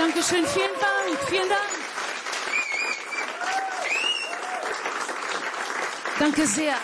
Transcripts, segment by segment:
Dankeschön, vielen Dank, vielen Dank. Danke sehr.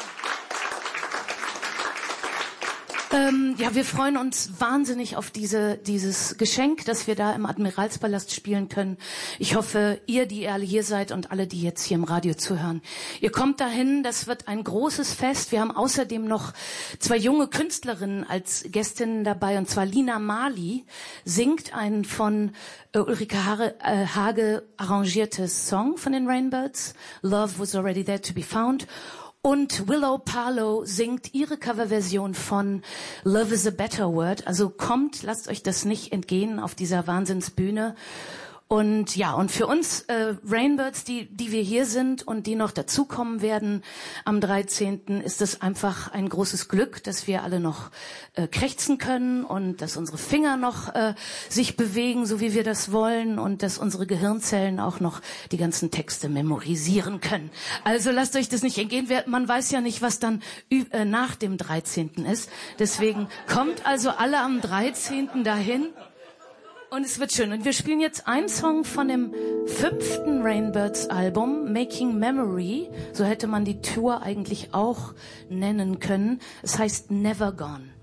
Ja, wir freuen uns wahnsinnig auf dieses Geschenk, dass wir da im Admiralspalast spielen können. Ich hoffe, ihr, die alle hier seid und alle, die jetzt hier im Radio zuhören, ihr kommt dahin. Das wird ein großes Fest. Wir haben außerdem noch 2 junge Künstlerinnen als Gästinnen dabei, und zwar Lina Marley singt einen von Ulrike Hage arrangiertes Song von den Rainbirds. Love was already there to be found. Und Willow Parlow singt ihre Coverversion von Love is a Better Word. Also kommt, lasst euch das nicht entgehen auf dieser Wahnsinnsbühne. Und ja, und für uns Rainbirds, die wir hier sind und die noch dazukommen werden am 13., ist es einfach ein großes Glück, dass wir alle noch krächzen können und dass unsere Finger noch sich bewegen, so wie wir das wollen, und dass unsere Gehirnzellen auch noch die ganzen Texte memorisieren können. Also lasst euch das nicht entgehen. Man weiß ja nicht, was dann nach dem 13. ist. Deswegen kommt also alle am 13. dahin. Und es wird schön. Und wir spielen jetzt einen Song von dem 5. Rainbirds-Album, Making Memory. So hätte man die Tour eigentlich auch nennen können. Es heißt Never Gone.